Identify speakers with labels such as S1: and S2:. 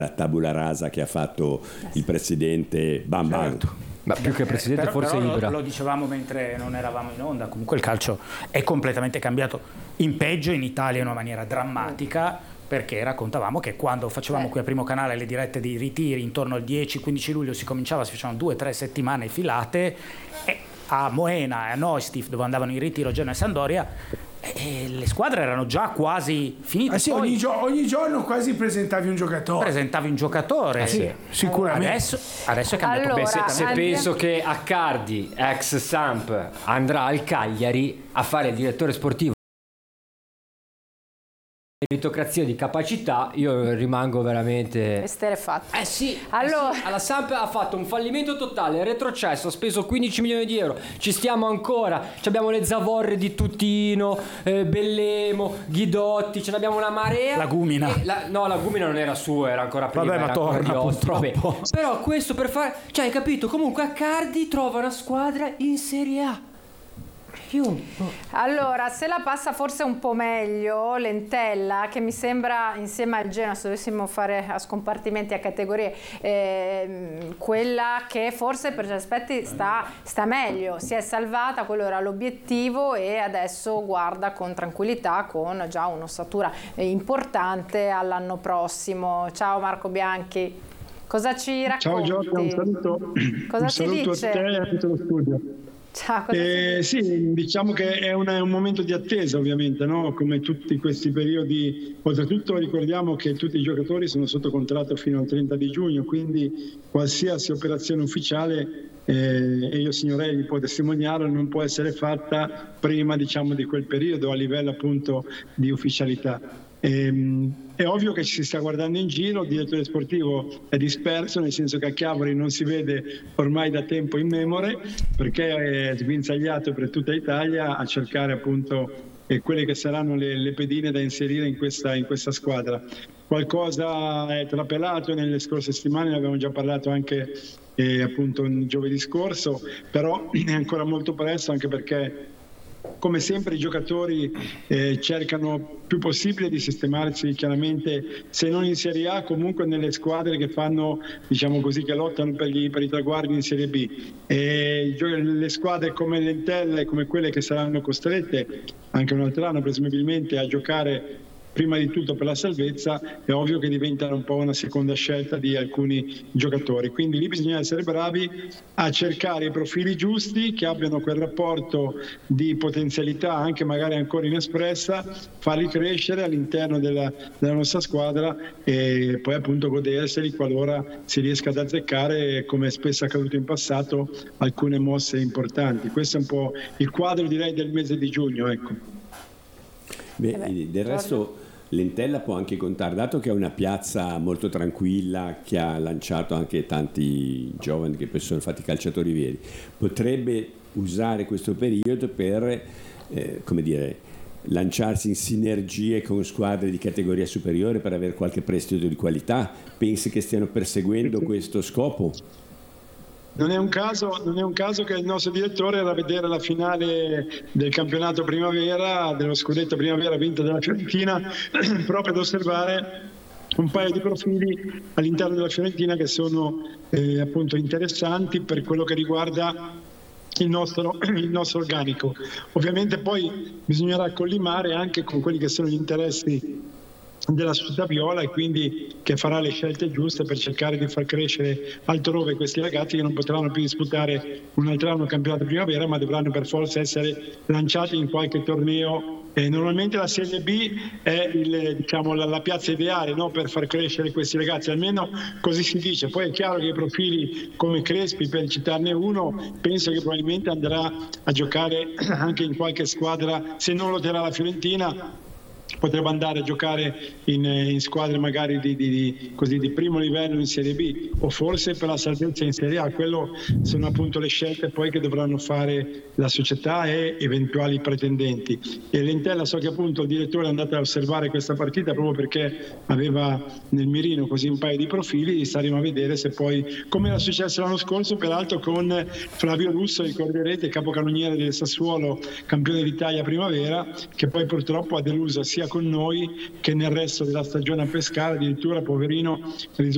S1: la tabula rasa che ha fatto il presidente Bam Bam.
S2: Certo. Ma più che presidente forse Ibra.
S3: Lo dicevamo mentre non eravamo in onda, comunque il calcio è completamente cambiato in peggio in Italia in una maniera drammatica, perché raccontavamo che quando facevamo qui a Primo Canale le dirette di ritiri intorno al 10-15 luglio si facevano 2-3 settimane filate, e a Moena e a Neustift, dove andavano in ritiro Genoa e Sampdoria, e le squadre erano già quasi finite.
S4: Sì,
S3: Poi
S4: ogni giorno quasi presentavi un giocatore.
S3: Sì.
S4: Sicuramente.
S3: Adesso è cambiato.
S2: Allora, se penso che Accardi, ex Samp, andrà al Cagliari a fare il direttore sportivo, meritocrazia di capacità, io rimango veramente
S5: esterefatto.
S2: Sì,
S5: allora...
S2: alla Samp ha fatto un fallimento totale, retrocesso, ha speso 15 milioni di euro, ci stiamo ancora, abbiamo le zavorre di Tutino, Bellemo, Ghidotti, ce ne abbiamo una marea.
S3: La Gumina.
S2: No, la Gumina non era sua, era ancora prima.
S3: Vabbè, ma torna purtroppo.
S2: Però questo per fare, hai capito, comunque Accardi trova una squadra in Serie A.
S5: Allora, se la passa forse un po' meglio Lentella, che mi sembra, insieme al Genoa, se dovessimo fare a scompartimenti, a categorie, quella che forse per certi aspetti sta meglio, si è salvata, quello era l'obiettivo, e adesso guarda con tranquillità, con già un'ossatura importante all'anno prossimo. Ciao Marco Bianchi, cosa ci racconti?
S6: Ciao Giorgia, un saluto,
S5: cosa
S6: un
S5: ci
S6: saluto
S5: dice?
S6: a te e a tutto lo studio.
S5: Ciao,
S6: sì, diciamo che è un momento di attesa, ovviamente, no? Come tutti questi periodi. Oltretutto ricordiamo che tutti i giocatori sono sotto contratto fino al 30 di giugno, quindi qualsiasi operazione ufficiale, e io signorelli può testimoniarlo, non può essere fatta prima, diciamo, di quel periodo a livello appunto di ufficialità. È ovvio che ci si sta guardando in giro, il direttore sportivo è disperso, nel senso che a Chiavari non si vede ormai da tempo immemore, perché è sguinzagliato per tutta Italia a cercare appunto quelle che saranno le pedine da inserire in questa squadra. Qualcosa è trapelato nelle scorse settimane, ne abbiamo già parlato anche appunto giovedì scorso, però è ancora molto presto, anche perché come sempre i giocatori cercano più possibile di sistemarsi, chiaramente, se non in Serie A, comunque nelle squadre che fanno, diciamo così, che lottano per i traguardi in Serie B. Le squadre come Lentella e come quelle che saranno costrette anche un altro anno presumibilmente a giocare prima di tutto per la salvezza, è ovvio che diventano un po' una seconda scelta di alcuni giocatori. Quindi lì bisogna essere bravi a cercare i profili giusti, che abbiano quel rapporto di potenzialità anche magari ancora inespressa, farli crescere all'interno della nostra squadra e poi appunto goderseli qualora si riesca ad azzeccare, come spesso è accaduto in passato, alcune mosse importanti. Questo è un po' il quadro, direi, del mese di giugno, ecco.
S1: Del resto Lentella può anche contare, dato che è una piazza molto tranquilla, che ha lanciato anche tanti giovani che poi sono fatti calciatori veri, potrebbe usare questo periodo per lanciarsi in sinergie con squadre di categoria superiore per avere qualche prestito di qualità. Pensi che stiano perseguendo questo scopo?
S6: Non è un caso che il nostro direttore era a vedere la finale del campionato primavera, dello scudetto primavera vinta dalla Fiorentina, proprio ad osservare un paio di profili all'interno della Fiorentina che sono appunto interessanti per quello che riguarda il nostro organico. Ovviamente poi bisognerà collimare anche con quelli che sono gli interessi della società viola, e quindi che farà le scelte giuste per cercare di far crescere altrove questi ragazzi che non potranno più disputare un altro anno campionato primavera, ma dovranno per forza essere lanciati in qualche torneo. Normalmente la Serie B è la piazza ideale, no, per far crescere questi ragazzi, almeno così si dice. Poi è chiaro che i profili come Crespi, per citarne uno, penso che probabilmente andrà a giocare anche in qualche squadra, se non lo terrà la Fiorentina potrebbe andare a giocare in squadre magari di primo livello in Serie B, o forse per la salvezza in Serie A. Quello sono appunto le scelte poi che dovranno fare la società e eventuali pretendenti. E Lentella, so che appunto il direttore è andato a osservare questa partita proprio perché aveva nel mirino così un paio di profili. Staremo a vedere se poi, come era successo l'anno scorso peraltro con Flavio Russo, ricorderete, capocannoniere del Sassuolo, campione d'Italia primavera, che poi purtroppo ha deluso sia con noi che nel resto della stagione a Pescara, addirittura poverino